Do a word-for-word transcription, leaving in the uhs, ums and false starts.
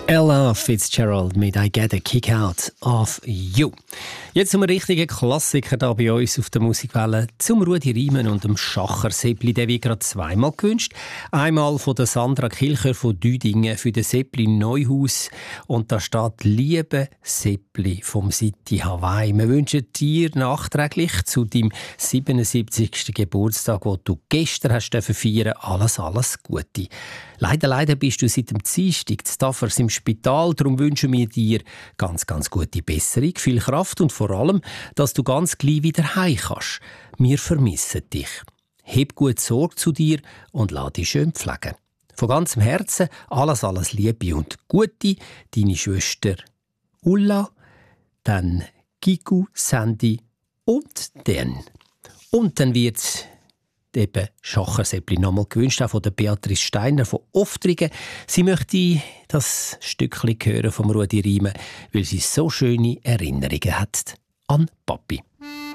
Ella Fitzgerald mit «I Get a Kick Out of You». Jetzt zum richtigen Klassiker hier bei uns auf der Musikwelle, zum Rudi Riemann und dem Schacher Seppli. Der wird gerade zweimal gewünscht. Einmal von der Sandra Kilcher von Düdingen für den Seppli Neuhaus. Und da steht «Liebe Seppli vom City Hawaii». Wir wünschen dir nachträglich zu deinem siebenundsiebzigsten Geburtstag, den du gestern hast feiern, alles, alles Gute. Leider, leider bist du seit dem Dienstag zu Taffers im Spital. Darum wünschen wir dir ganz, ganz gute Besserung, viel Kraft und vor allem, dass du ganz gleich wieder heim kannst. Wir vermissen dich. Heb gut Sorge zu dir und lass dich schön pflegen. Von ganzem Herzen alles, alles Liebe und Gute. Deine Schwester Ulla, dann Gigu, Sandy und Dan. Und dann wird's eben Schacher-Seppli nochmal gewünscht, auch von der Beatrice Steiner von Oftringen. Sie möchte das Stückchen hören vom Rudi Riemann, weil sie so schöne Erinnerungen hat an Papi.